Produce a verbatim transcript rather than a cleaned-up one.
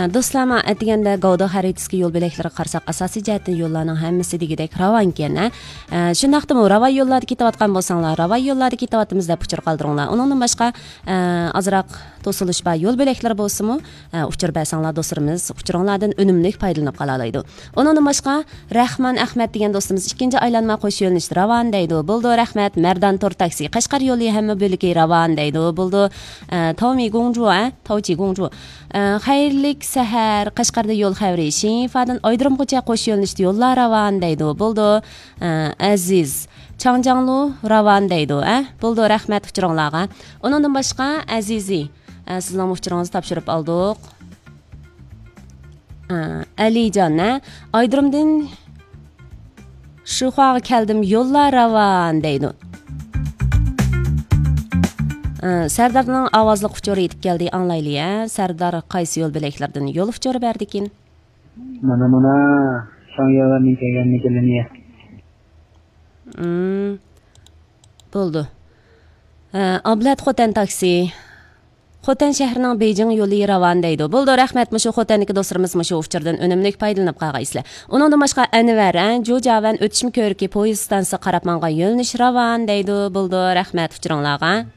Do'stlarma aytganda Gavda xaritasiga yo'l belgilarga qarasak, asosiy jihatdan yo'llarning hammasi degidek ravon ekan. Shundaqdimi, ravon yo'llarda ketayotgan bo'lsanglar, ravon yo'llarda ketyapmiz deb uchur qoldiringlar. Undan boshqa azroq to'silish va yo'l belaklari bo'lsa-mu, uchur bersanglar do'stlarimiz uchuringlardan unumli foydalanib qola oladi. Undan boshqa Rahman Ahmad degan do'stimiz ikkinchi aylanma qo'sh yo'lni ravon deydi. Bo'ldi, rahmat. Mardan Tor taksi Qashqar yo'li hamma bo'ligi ravon deydi. Bo'ldi, Tomi Gongju, Tavchi Gongju. Xayrli sahar Qashqarda yo'l xavri Shinfadan Oydirimgacha qo'sh yo'lnishda yo'llar ravon deydi. Bo'ldi, Aziz Changjanlu ravon deydi. Bo'ldi, rahmat uchuringlarga. Undan boshqa Azizi sizning uchuringizni topshirib oldik. Alijon, Oydirimdan Shuxoga keldim yo'llar ravon deydi. Sardarning ovozli uchuri yetib keldi, anglayli-a. Sardar qaysi yo'l belaklardan yo'l uchuri berdikin? Mana mana Shangyalarning kelganligini. Hmm. Bo'ldi. Ablat Xotan taksi Xotan shahrining Beijing yo'li ravon deydi. Bo'ldi, rahmat. Mushu Xotanniki do'stlarimiz mushu uchurdan unumli foydalanib qolgaysizlar. Undan boshqa Anvar, Jo'javan o'tishim ko'rki poyezd stansiya qarab menga yo'lnish ravon deydi. Bo'ldi, rahmat uchuringlarga.